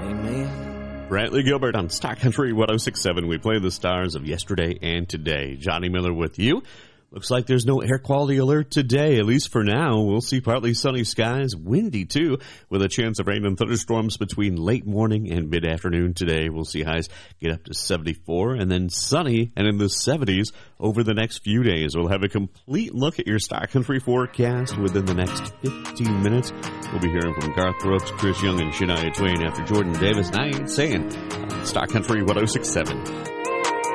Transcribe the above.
Amen. Brantley Gilbert on Star Country 106.7. We play the stars of yesterday and today. Johnny Miller with you. Looks like there's no air quality alert today, at least for now. We'll see partly sunny skies, windy too, with a chance of rain and thunderstorms between late morning and mid-afternoon today. We'll see highs get up to 74 and then sunny and in the 70s over the next few days. We'll have a complete look at your Star Country forecast within the next 15 minutes. We'll be hearing from Garth Brooks, Chris Young, and Shania Twain after Jordan Davis. 9 saying Star Country 106.7.